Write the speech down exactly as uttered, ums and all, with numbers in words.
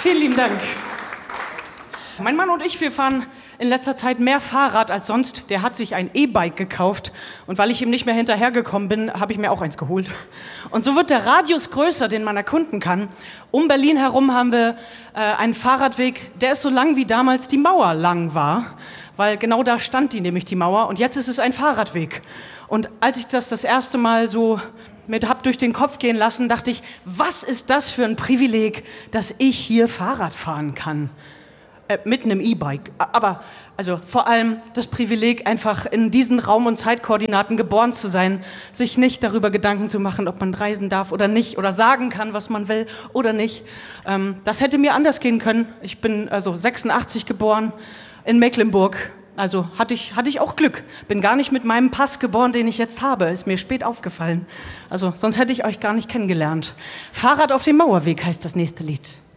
Vielen lieben Dank. Mein Mann und ich, wir fahren in letzter Zeit mehr Fahrrad als sonst. Der hat sich ein E-Bike gekauft und weil ich ihm nicht mehr hinterhergekommen bin, habe ich mir auch eins geholt. Und so wird der Radius größer, den man erkunden kann. Um Berlin herum haben wir äh, einen Fahrradweg, der ist so lang, wie damals die Mauer lang war, weil genau da stand die, nämlich die Mauer. Und jetzt ist es ein Fahrradweg. Und als ich das das erste Mal so mit hab durch den Kopf gehen lassen, dachte ich, was ist das für ein Privileg, dass ich hier Fahrrad fahren kann? Äh, mit einem E-Bike. Aber also vor allem das Privileg, einfach in diesen Raum- und Zeitkoordinaten geboren zu sein, sich nicht darüber Gedanken zu machen, ob man reisen darf oder nicht oder sagen kann, was man will oder nicht. Ähm, das hätte mir anders gehen können. Ich bin also sechsundachtzig geboren in Mecklenburg. Also hatte ich, hatte ich auch Glück. Bin gar nicht mit meinem Pass geboren, den ich jetzt habe. Ist mir spät aufgefallen. Also sonst hätte ich euch gar nicht kennengelernt. Fahrrad auf dem Mauerweg heißt das nächste Lied.